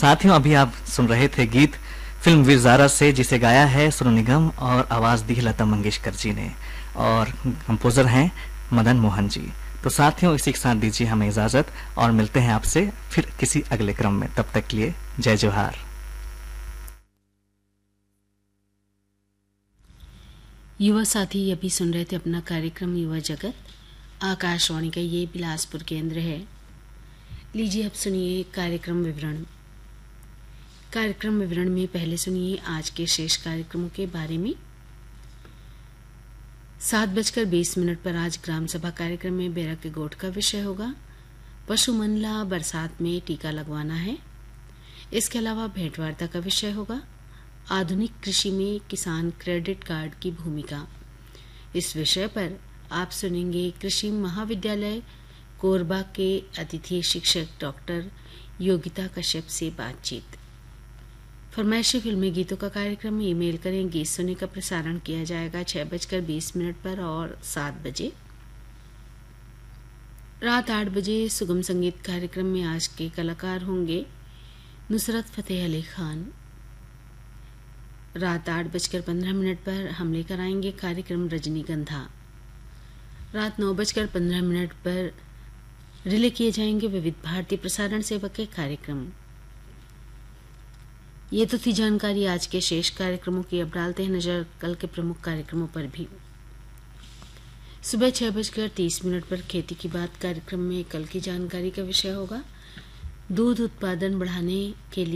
साथियों, अभी आप सुन रहे थे गीत फिल्म वीर ज़ारा से, जिसे गाया है सोनू निगम और आवाज दी है लता मंगेशकर जी ने, और कंपोजर हैं मदन मोहन जी। तो साथियों, इसी के साथ दीजिए हमें इजाजत और मिलते हैं आपसे फिर किसी अगले क्रम में। तब तक के लिए जय जोहार। युवा साथी अभी सुन रहे थे अपना कार्यक्रम युवा जगत, आकाशवाणी का ये बिलासपुर केंद्र है। लीजिए अब सुनिए कार्यक्रम विवरण। कार्यक्रम विवरण में पहले सुनिए आज के शेष कार्यक्रमों के बारे में। 7:20 पर आज ग्राम सभा कार्यक्रम में बेरा के गोठ का विषय होगा। पशु मनला बरसात में टीका लगवाना है। इसके अलावा भेंटवार्ता का विषय होगा आधुनिक कृषि में किसान क्रेडिट कार्ड की भूमिका। इस विषय पर आप सुनेंगे कृषि महाविद्यालय कोरबा के अतिथि शिक्षक डॉक्टर योगिता कश्यप से बातचीत। फरमाइशी फिल्मी गीतों का कार्यक्रम में ईमेल करें। गीत सुनने का प्रसारण किया जाएगा 6:20 पर और 7 बजे। रात 8 बजे सुगम संगीत कार्यक्रम में आज के कलाकार होंगे नुसरत फतेह अली खान। रात 8:15 पर हम लेकर आएंगे कार्यक्रम रजनीगंधा। रात 9:15 पर रिले किए जाएंगे विविध भारतीय प्रसारण सेवा के कार्यक्रम। ये तो थी जानकारी आज के शेष कार्यक्रमों की। अब डालते हैं नजर कल के प्रमुख कार्यक्रमों पर भी। सुबह 6:30 पर खेती की बात कार्यक्रम में कल की जानकारी का विषय होगा दूध उत्पादन बढ़ाने के लिए